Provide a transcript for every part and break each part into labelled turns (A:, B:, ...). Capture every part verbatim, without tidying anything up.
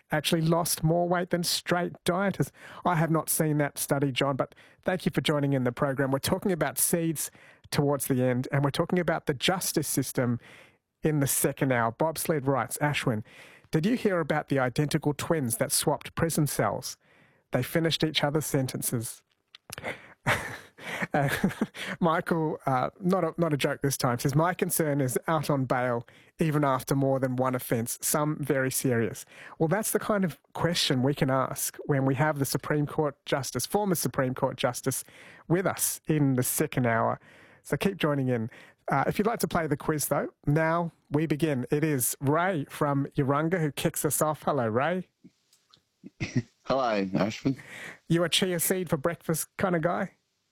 A: actually lost more weight than straight dieters. I have not seen that study, John, but thank you for joining in the program. We're talking about seeds towards the end, and we're talking about the justice system in the second hour. Bobsled writes, Ashwin, did you hear about the identical twins that swapped prison cells? They finished each other's sentences. Uh, Michael, uh, not a, not a joke this time, says, my concern is out on bail even after more than one offence, some very serious. Well, that's the kind of question we can ask when we have the Supreme Court Justice, former Supreme Court Justice, with us in the second hour. So keep joining in. Uh, if you'd like to play the quiz, though, now we begin. It is Ray from Urunga who kicks us off. Hello, Ray.
B: Hello, Ashwin.
A: You a chia seed for breakfast kind of guy?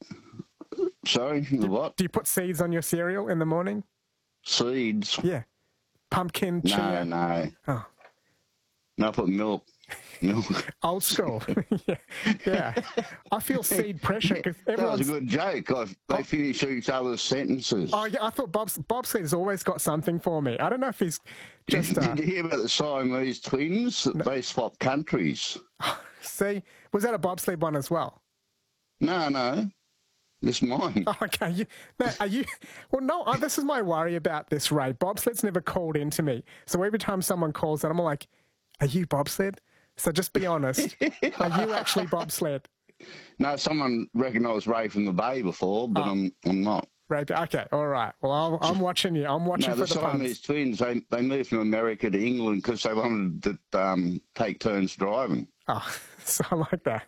B: Sorry, the what?
A: Do you put seeds on your cereal in the morning?
B: Seeds?
A: Yeah. Pumpkin,
B: No,
A: chia?
B: no.
A: Oh.
B: No, I put milk. Milk.
A: Old school. yeah. yeah. I feel seed pressure because
B: That was
A: everyone's...
B: a good joke. I, they
A: Oh.
B: finish each other's sentences.
A: Oh, yeah, I thought Bob's, Bobsled has always got something for me. I don't know if he's just... Uh...
B: Did you hear about the Siamese twins? No. They swapped countries.
A: See? Was that a bobsled one as well?
B: No, no. This mine.
A: Oh, okay. You, no, are you... Well, no, I, this is my worry about this, Ray. Bobsled's never called in to me. So every time someone calls in, I'm like, are you bobsled? So just be honest. Are you actually bobsled?
B: No, someone recognised Ray from the Bay before, but oh. I'm I'm not.
A: Ray, okay, all right. Well, I'm, I'm watching you. I'm watching
B: no,
A: for
B: the
A: the
B: Siamese twins, they, they moved from America to England because they wanted to um, take turns driving.
A: Oh, so I like that.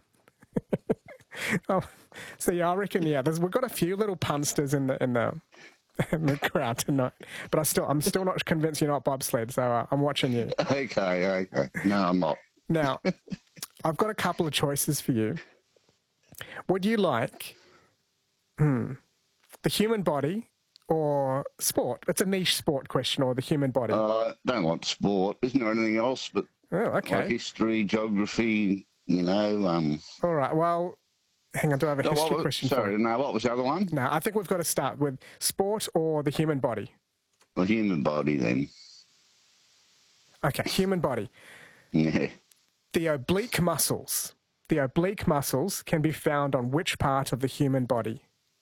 A: oh, so yeah, I reckon, yeah, there's, we've got a few little punsters in the in the in the crowd tonight, but I still I'm still not convinced you're not bobsled. So uh, I'm watching you.
B: Okay, okay. No, I'm not.
A: Now, I've got a couple of choices for you. Would you like hmm, the human body or sport? It's a niche sport question, or the human body.
B: I uh, don't want sport. Isn't there anything else? But
A: oh, okay.
B: Like history, geography, you know. Um,
A: All right. Well, hang on. Do I have a
B: no,
A: history
B: was,
A: question
B: sorry,
A: for you?
B: no, what was the other one?
A: No, I think we've got to start with sport or the human body.
B: The human body, then.
A: Okay, human body.
B: Yeah.
A: The oblique muscles. The oblique muscles can be found on which part of the human body?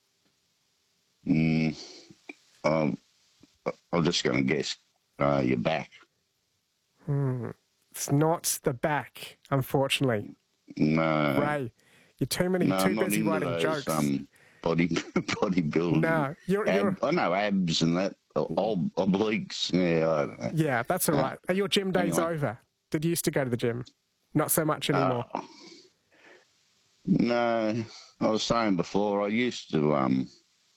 B: Mm, um, I'm just going to guess uh, your back.
A: Hmm. It's not the back, unfortunately.
B: No.
A: Ray, you're too many,
B: no,
A: too
B: I'm not
A: busy
B: into
A: writing
B: those,
A: jokes.
B: Um, body, bodybuilding.
A: No, you're,
B: Ab,
A: you're...
B: I know abs and that. Ob, obliques. Yeah, I don't know.
A: Yeah, that's all
B: Uh,
A: right. Are your gym days
B: anyway.
A: over? Did you used to go to the gym? Not so much anymore.
B: Uh, no, I was saying before, I used to um,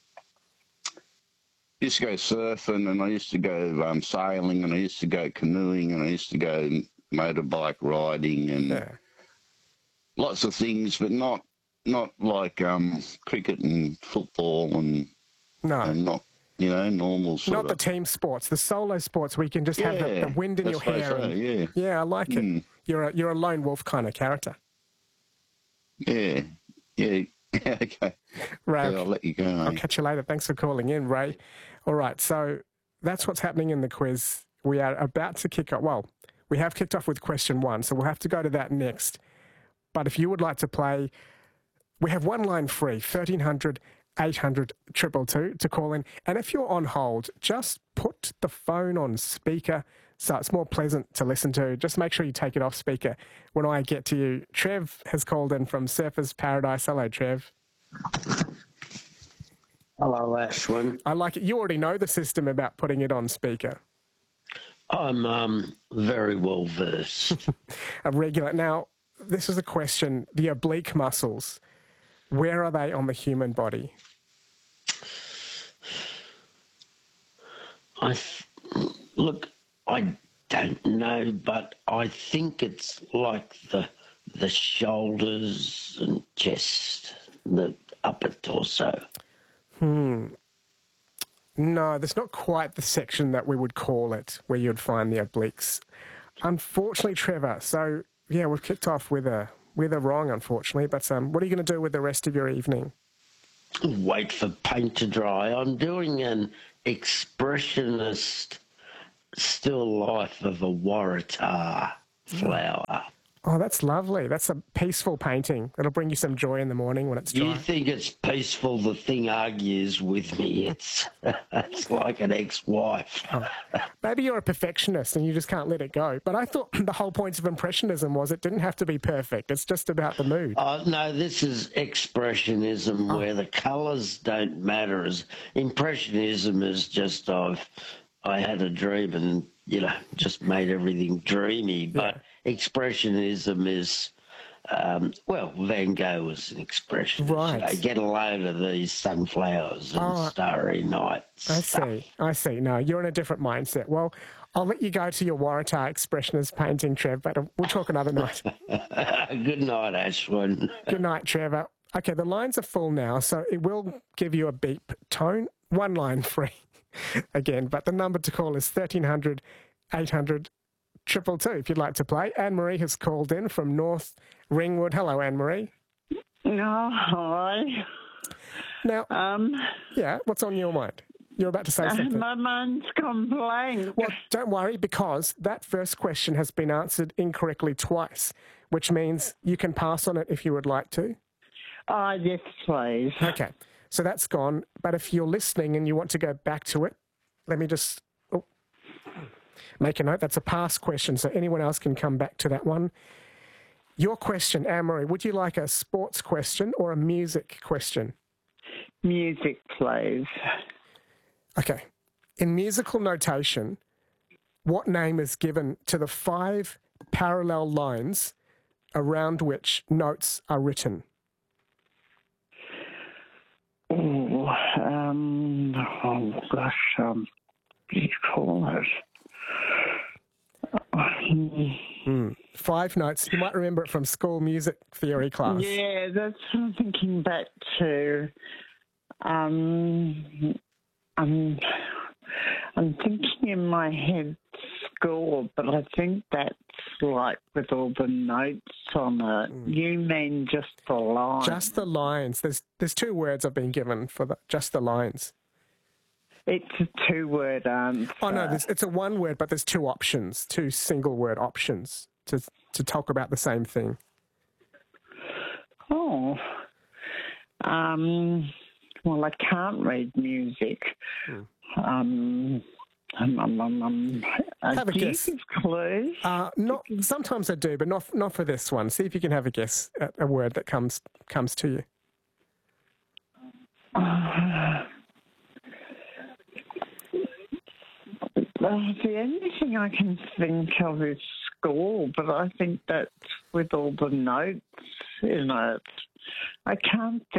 B: used to go surfing, and I used to go um, sailing, and I used to go canoeing, and I used to go motorbike riding, and
A: Yeah.
B: lots of things, but not not like um, cricket and football, and
A: No.
B: and not you know normal sort
A: Not the
B: of.
A: team sports, the solo sports where you can just have the,
B: Yeah,
A: the wind in your
B: that's what I
A: hair.
B: say,
A: and,
B: yeah.
A: yeah, I like it.
B: Mm.
A: You're a you're a lone wolf kind of character.
B: Yeah, yeah, okay.
A: Ray,
B: Yeah, I'll let you go.
A: I'll
B: eh?
A: catch you later. Thanks for calling in, Ray. All right, so that's what's happening in the quiz. We are about to kick off. Well, we have kicked off with question one, so we'll have to go to that next. But if you would like to play, we have one line free, thirteen hundred, eight hundred, two two two to call in. And if you're on hold, just put the phone on speaker so it's more pleasant to listen to. Just make sure you take it off speaker when I get to you. Trev has called in from Surfers Paradise. Hello, Trev.
C: Hello, Ashwin.
A: I like it. You already know the system about putting it on speaker.
C: I'm um, very well versed.
A: A regular. Now, this is a question. The oblique muscles, where are they on the human body?
C: I th- look. I don't know, but I think it's like the the shoulders and chest, the upper torso.
A: Hmm. No, that's not quite the section that we would call it, where you'd find the obliques. Unfortunately, Trevor. So yeah, we've kicked off with a with a wrong, unfortunately. But um, what are you going to do with the rest of your evening?
C: Wait for paint to dry. I'm doing an expressionist still life of a Waratah. flower.
A: Oh, that's lovely. That's a peaceful painting. It'll bring you some joy in the morning when it's dry.
C: You think it's peaceful, the thing argues with me. It's, it's like an ex-wife.
A: Oh. Maybe you're a perfectionist and you just can't let it go. But I thought the whole point of Impressionism was it didn't have to be perfect. It's just about the mood.
C: Oh, no, this is Expressionism,
A: Oh.
C: where the colours don't matter. As Impressionism is just I've I had a dream and, you know, just made everything dreamy. But Expressionism is, um, well, Van Gogh was an expressionist.
A: Right.
C: You know, get a load of these sunflowers and
A: Oh,
C: starry nights.
A: I see. I see. No, you're in a different mindset. Well, I'll let you go to your Waratah Expressionist painting, Trev, but we'll talk another night.
C: Good night, Ashwin.
A: Good night, Trevor. Okay, the lines are full now, so it will give you a beep tone. One line free again, but the number to call is thirteen hundred, eight hundred, two two two if you'd like to play. Anne-Marie has called in from North Ringwood. Hello, Anne-Marie.
D: No, hi.
A: Now,
D: Um,
A: yeah, what's on your mind? You're about to say something.
D: my mind's gone blank.
A: Well, don't worry, because that first question has been answered incorrectly twice, which means you can pass on it if you would like to.
D: Oh, yes, please.
A: Okay, so that's gone. But if you're listening and you want to go back to it, let me just oh, make a note. That's a past question, so anyone else can come back to that one. Your question, Anne-Marie, would you like a sports question or a music question?
D: Music, please.
A: Okay. In musical notation, what name is given to the five parallel lines around which notes are written?
D: Oh, um, oh gosh, um, what do you call it?
A: Mm. Five notes. You might remember it from school music theory class.
D: Yeah, that's what I'm thinking back to. Um, I'm, I'm thinking in my head score, but I think that's like with all the notes on it.
A: Mm.
D: You mean just the line?
A: Just the lines. There's there's two words I've been given for the, just the lines.
D: It's a two-word answer.
A: Oh no, there's, it's a one word, but there's two options, two single word options to to talk about the same thing.
D: Oh. Um, well, I can't read music.
A: Mm.
D: Um, um, um, um, um, uh,
A: Have a
D: do
A: guess.
D: you give clues?
A: Uh, not sometimes I do, but not not for this one. See if you can have a guess at a word that comes comes to you.
D: Uh, well, the only thing I can think of is school, but I think that's with all the notes in it. I can't think.